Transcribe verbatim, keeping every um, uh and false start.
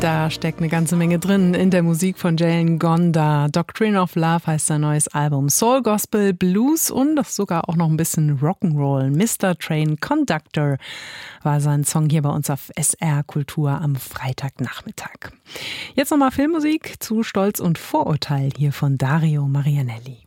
Da steckt eine ganze Menge drin in der Musik von Jane Gonda. Doctrine of Love heißt sein neues Album. Soul, Gospel, Blues und sogar auch noch ein bisschen Rock'n'Roll. Mister Train Conductor war sein Song hier bei uns auf S R Kultur am Freitagnachmittag. Jetzt nochmal Filmmusik zu Stolz und Vorurteil hier von Dario Marianelli.